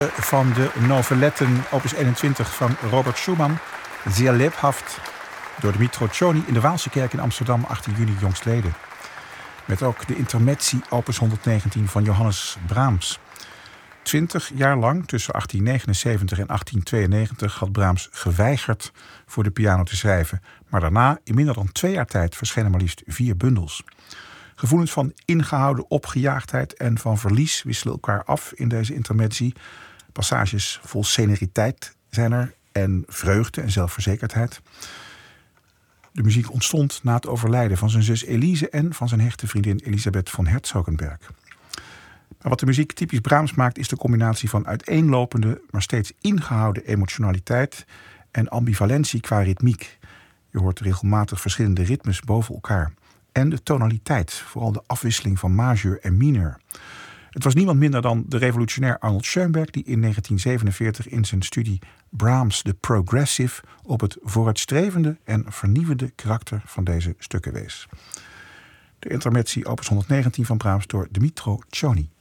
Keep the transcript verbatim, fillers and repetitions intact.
Van de noveletten opus eenentwintig van Robert Schumann, Sehr lebhaft, door Dmytro Cioni in de Waalse Kerk in Amsterdam, achttien juni jongstleden. Met ook de intermezzi opus honderdnegentien van Johannes Brahms. Twintig jaar lang, tussen achttien negenenzeventig en achttien tweeënnegentig, had Brahms geweigerd voor de piano te schrijven. Maar daarna, in minder dan twee jaar tijd, verschenen maar liefst vier bundels. Gevoelens van ingehouden opgejaagdheid en van verlies wisselen elkaar af in deze intermezzi. Passages vol sceneriteit zijn er en vreugde en zelfverzekerdheid. De muziek ontstond na het overlijden van zijn zus Elise en van zijn hechte vriendin Elisabeth von Herzogenberg. Maar wat de muziek typisch Brahms maakt is de combinatie van uiteenlopende, maar steeds ingehouden emotionaliteit en ambivalentie qua ritmiek. Je hoort regelmatig verschillende ritmes boven elkaar. En de tonaliteit, vooral de afwisseling van majeur en mineur. Het was niemand minder dan de revolutionair Arnold Schoenberg die in negentien zevenenveertig in zijn studie Brahms the Progressive op het vooruitstrevende en vernieuwende karakter van deze stukken wees. De intermezzi opus honderdnegentien van Brahms door Dmytro Cioni.